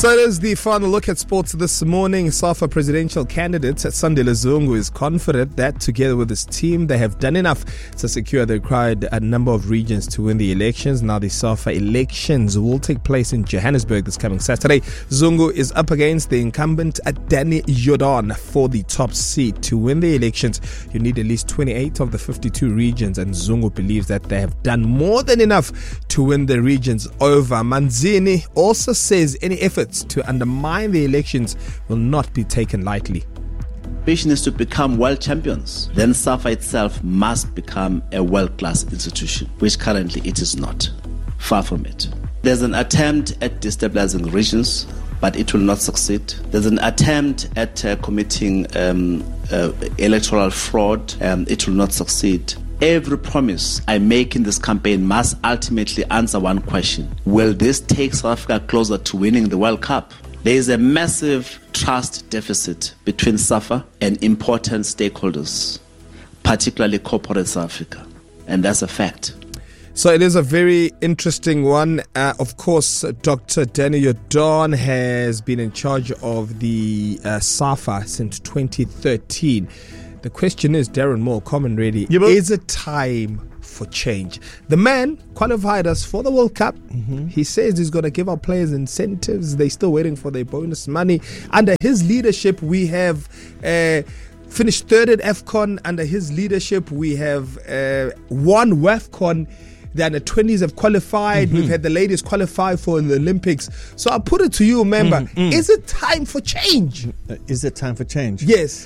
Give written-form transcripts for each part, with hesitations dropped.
So it is the final look at sports this morning. SAFA presidential candidate Sandile Zungu is confident that together with his team, they have done enough to secure the required number of regions to win the elections. Now the SAFA elections will take place in Johannesburg this coming Saturday. Zungu is up against the incumbent Danny Jordaan for the top seat. To win the elections, you need at least 28 of the 52 regions, and Zungu believes that they have done more than enough to win the regions over. Manzini also says any efforts to undermine the elections will not be taken lightly. Ambition is to become world champions. Then SAFA itself must become a world-class institution, which currently it is not. Far from it. There's an attempt at destabilizing regions, but it will not succeed. There's an attempt at committing electoral fraud. It will not succeed. Every promise I make in this campaign must ultimately answer one question. Will this take South Africa closer to winning the World Cup? There is a massive trust deficit between SAFA and important stakeholders, particularly corporate South Africa. And that's a fact. So it is a very interesting one. Of course, Dr. Danny Jordaan has been in charge of the SAFA since 2013. The question is, Darren Moore, Common Ready, is it time for change? The man qualified us for the World Cup. He says he's going to give our players incentives. They're still waiting for their bonus money. Under his leadership, we have finished third at AFCON. Under his leadership, we have won WAFCON. The under-20s have qualified. We've had the ladies qualify for the Olympics. So I'll put it to you, member. Is it time for change? Is it time for change? Yes.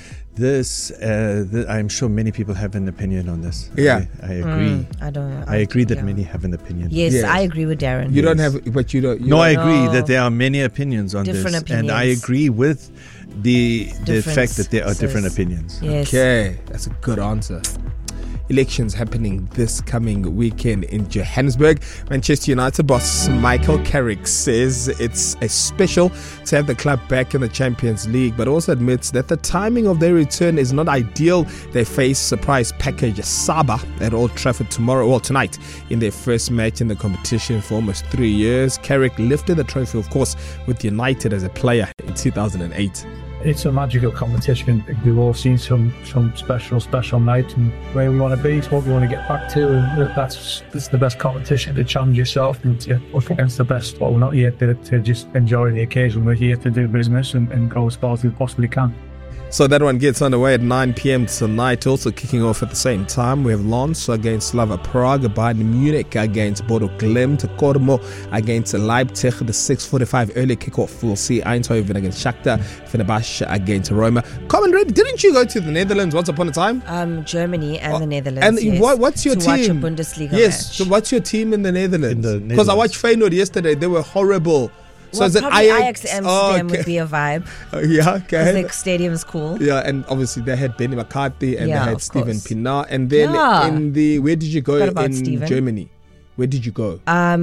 I'm sure many people have an opinion on this. Yeah. I agree. I agree that many have an opinion. Yes, I agree with Darren. You don't have, but you don't. I agree that there are many opinions on different this. Opinions. And I agree with the fact that there are different opinions. Yes. Okay, that's a good answer. Elections happening this coming weekend in Johannesburg. Manchester United boss Michael Carrick says it's a special to have the club back in the Champions League, but also admits that the timing of their return is not ideal. They face surprise package Saba at Old Trafford tonight in their first match in the competition for almost 3 years. Carrick lifted the trophy, of course, with United as a player in 2008. It's a magical competition. We've all seen some special night, and where we want to be is what we want to get back to, and that's the best competition to challenge yourself and to push against the best. But we're not here to just enjoy the occasion. We're here to do business and go as far as we possibly can. So that one gets underway at 9 p.m. tonight. Also kicking off at the same time, we have Lens against Slava Prague, Bayern Munich against Bodo Glimt, Kormo against Leipzig. The 6:45 early kickoff. We'll see Eindhoven against Shakhtar, Fenerbahce against Roma. Common Red, didn't you go to the Netherlands once upon a time? Germany and the Netherlands. And yes, what's your to team? Watch a Bundesliga yes. match. So what's your team in the Netherlands? Because I watched Feyenoord yesterday. They were horrible. So well, is it Ajax Amsterdam would be a vibe. Yeah, okay. The stadium's cool. Yeah, and obviously they had Benny McCarthy and they had Steven Pienaar. And then where did you go in Steven. Germany? Where did you go?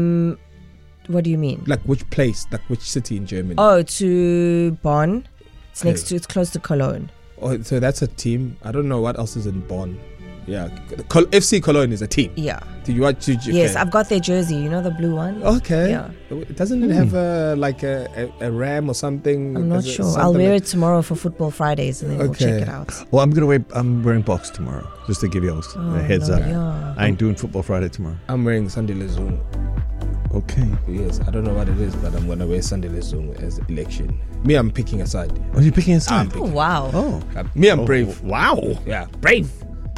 What do you mean? Like which place? Like which city in Germany? Oh, to Bonn. It's close to Cologne. Oh, so that's a team. I don't know what else is in Bonn. Yeah, FC Cologne is a team. Yeah. Did you watch? Yes, I've got their jersey. You know the blue one. Okay. Yeah. Doesn't it have a ram or something? I'm not sure. I'll wear it tomorrow for Football Fridays, and then we'll check it out. Well, I'm wearing box tomorrow, just to give you a heads up. Yeah. I ain't doing Football Friday tomorrow. I'm wearing Sandile Zungu. Okay. Yes, I don't know what it is, but I'm gonna wear Sandile Zungu as election. Me, I'm picking a side. Oh, you're picking a side? Oh wow. Oh. I'm brave. Wow. Yeah, brave.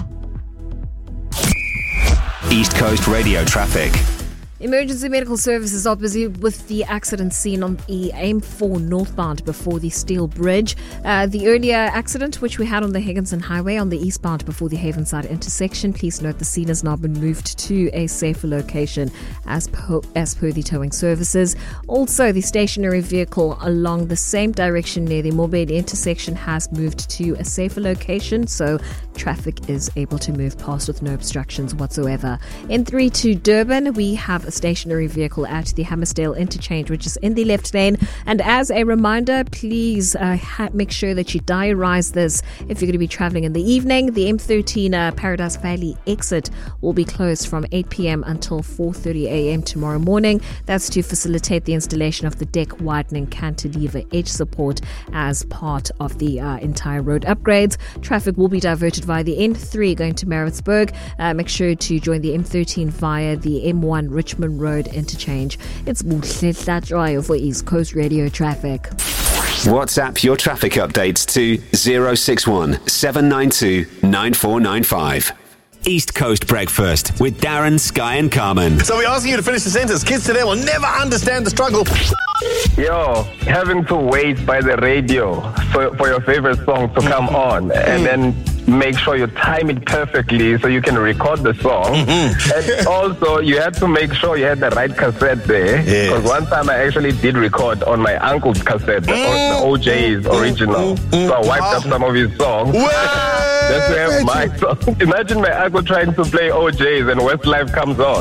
East Coast Radio traffic. Emergency medical services are busy with the accident scene on the M4 northbound before the Steel Bridge. The earlier accident, which we had on the Higginson Highway on the eastbound before the Havenside intersection, please note the scene has now been moved to a safer location as per the towing services. Also, the stationary vehicle along the same direction near the Morbid intersection has moved to a safer location, so traffic is able to move past with no obstructions whatsoever. N3 to Durban, we have a stationary vehicle at the Hammersdale interchange, which is in the left lane. And as a reminder, please make sure that you diarise this if you're going to be traveling in the evening. The M13 Paradise Valley exit will be closed from 8 p.m. until 4:30 a.m. tomorrow morning. That's to facilitate the installation of the deck widening cantilever edge support as part of the entire road upgrades. Traffic will be diverted via the N3 going to Maritzburg. Make sure to join the M13 via the M1 Richmond Road interchange. It's Muhle Hlatshwayo for East Coast Radio Traffic. WhatsApp your traffic updates to 061 792 9495. East Coast Breakfast with Darren, Sky and Carmen. So we're asking you to finish the sentence. Kids today will never understand the struggle. Yo, having to wait by the radio for your favorite song to come on and then make sure you time it perfectly so you can record the song. And also, you had to make sure you had the right cassette there. Because one time I actually did record on my uncle's cassette, the OJ's original. So I wiped up some of his songs. Just to have my song. Imagine my uncle trying to play OJ's and Westlife comes on.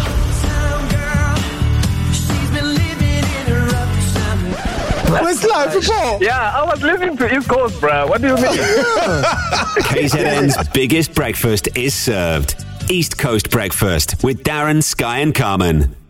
Westlife, Paul. Yeah, I was listening to East Coast, bruh. What do you mean? KZN's biggest breakfast is served. East Coast Breakfast with Darren, Sky and Carmen.